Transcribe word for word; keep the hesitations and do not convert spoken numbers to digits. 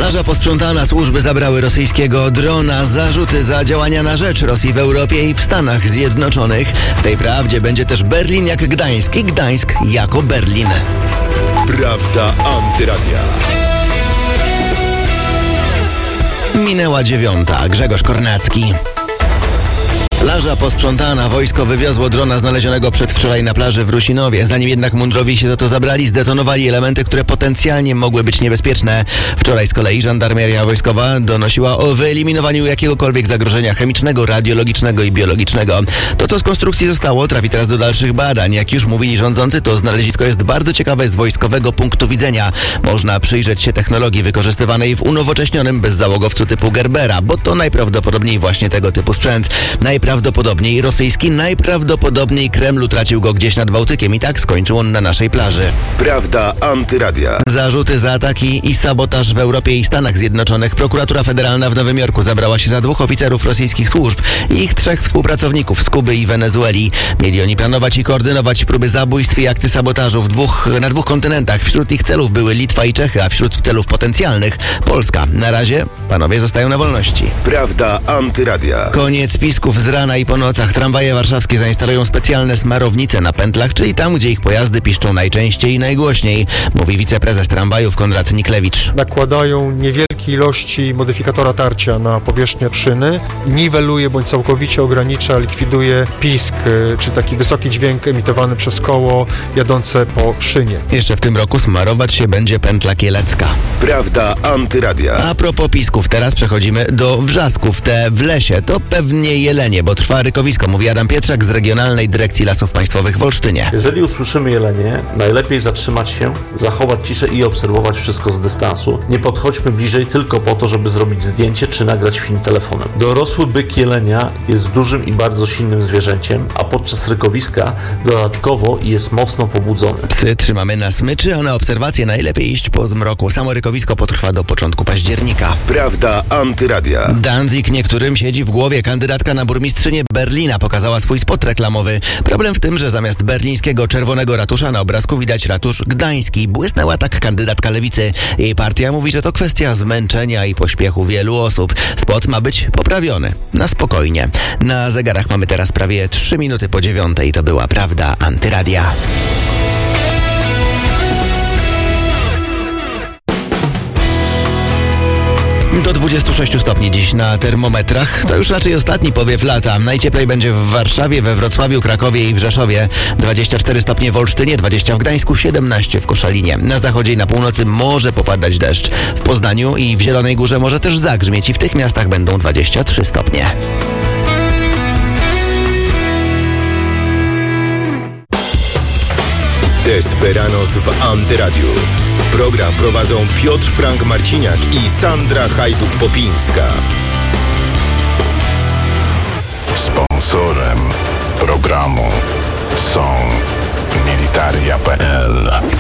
Plaża posprzątana, służby zabrały rosyjskiego drona. Zarzuty za działania na rzecz Rosji w Europie i w Stanach Zjednoczonych. W tej prawdzie będzie też Berlin jak Gdańsk i Gdańsk jako Berlin. Prawda Antyradia. Minęła dziewiąta. Grzegorz Kornacki. Plaża posprzątana, wojsko wywiozło drona znalezionego przedwczoraj na plaży w Rusinowie. Zanim jednak mundurowi się za to zabrali, zdetonowali elementy, które potencjalnie mogły być niebezpieczne. Wczoraj z kolei żandarmeria wojskowa donosiła o wyeliminowaniu jakiegokolwiek zagrożenia chemicznego, radiologicznego i biologicznego. To, co z konstrukcji zostało, trafi teraz do dalszych badań. Jak już mówili rządzący, to znalezisko jest bardzo ciekawe z wojskowego punktu widzenia. Można przyjrzeć się technologii wykorzystywanej w unowocześnionym bezzałogowcu typu Gerbera, bo to najprawdopodobniej właśnie tego typu sprzęt. Najprawdopodobniej Najprawdopodobniej rosyjski, najprawdopodobniej Kreml utracił go gdzieś nad Bałtykiem i tak skończył on na naszej plaży. Prawda Antyradia. Zarzuty za ataki i sabotaż w Europie i Stanach Zjednoczonych. Prokuratura Federalna w Nowym Jorku zabrała się za dwóch oficerów rosyjskich służb i ich trzech współpracowników z Kuby i Wenezueli. Mieli oni planować i koordynować próby zabójstw i akty sabotażu w dwóch, na dwóch kontynentach. Wśród ich celów były Litwa i Czechy, a wśród celów potencjalnych Polska. Na razie panowie zostają na wolności. Prawda Antyradia. Koniec pisków z rana i po nocach. Tramwaje warszawskie zainstalują specjalne smarownice na pętlach, czyli tam, gdzie ich pojazdy piszczą najczęściej i najgłośniej, mówi wiceprezes tramwajów Konrad Niklewicz. Nakładają niewielkie ilości modyfikatora tarcia na powierzchnię szyny, niweluje bądź całkowicie ogranicza, likwiduje pisk, czy taki wysoki dźwięk emitowany przez koło jadące po szynie. Jeszcze w tym roku smarować się będzie pętla kielecka. Prawda Antyradia. A propos pisków, teraz przechodzimy do wrzasków. Te w lesie to pewnie jelenie, bo trwa rykowisko, mówi Adam Pietrzak z Regionalnej Dyrekcji Lasów Państwowych w Olsztynie. Jeżeli usłyszymy jelenie, najlepiej zatrzymać się, zachować ciszę i obserwować wszystko z dystansu. Nie podchodźmy bliżej tylko po to, żeby zrobić zdjęcie czy nagrać film telefonem. Dorosły byk jelenia jest dużym i bardzo silnym zwierzęciem, a podczas rykowiska dodatkowo jest mocno pobudzony. Psy trzymamy na smyczy, a na obserwacje najlepiej iść po zmroku. Samo rykowisko potrwa do początku października. Prawda Antyradia. Danzig niektórym siedzi w głowie. Kandydatka na burmistrzynię Berlina pokazała swój spot reklamowy. Problem w tym, że zamiast berlińskiego czerwonego ratusza na obrazku widać ratusz gdański. Błysnęła tak kandydatka lewicy. Jej partia mówi, że to kwestia zmęczenia i pośpiechu wielu osób. Spot ma być poprawiony. Na spokojnie. Na zegarach mamy teraz prawie trzy minuty po dziewiątej. To była Prawda Antyradia. Do dwudziestu sześciu stopni dziś na termometrach. To już raczej ostatni powiew lata. Najcieplej będzie w Warszawie, we Wrocławiu, Krakowie i w Rzeszowie. dwadzieścia cztery stopnie w Olsztynie, dwadzieścia w Gdańsku, siedemnaście w Koszalinie. Na zachodzie i na północy może popadać deszcz. W Poznaniu i w Zielonej Górze może też zagrzmieć i w tych miastach będą dwadzieścia trzy stopnie. Desperanos w Antyradiu. Program prowadzą Piotr Frank Marciniak i Sandra Hajduk-Popińska. Sponsorem programu są Militaria kropka p l.